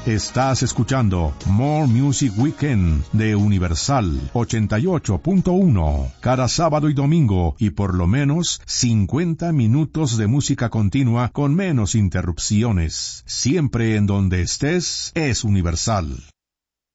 Estás escuchando More Music Weekend de Universal 88.1. Cada sábado y domingo y por lo menos 50 minutos de música continua con menos interrupciones. Siempre en donde estés es Universal.